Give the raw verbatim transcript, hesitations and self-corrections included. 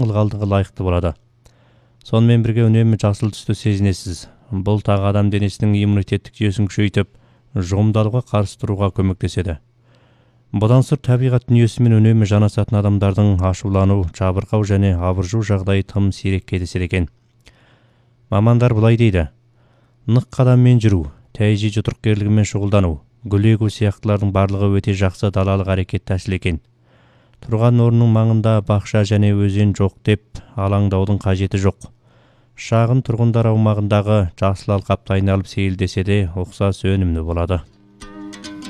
ылғалдығы лайықты болады. Сонымен бірге үнемі жасыл түсті сезінесіз. Бұл тағы адам денесінің иммунитеттік жүйесін күшейтіп, жұғымдалуға қарсы тұруға көмектеседі. Бұдан сыр табиғат дүниесімен үнемі жанасатын адамдардың ашулану, жабырқау және абыржу жағдайы тым сирек кездеседі екен. Мамандар былай дейді: нық қадаммен жүру, тәйжи жұдырықкерлігімен шұғылдану, гүл егу сияқтылардың барлығы өте жақсы далалық әрекет тәсіл екен. Тұрған орынның маңында бақша және өзен жоқ деп алаңдаудың қажеті жоқ. Шағын тұрғындар аумағындағы жасыл алқапты айналып сейілдесе де ұқсас өнімді болады.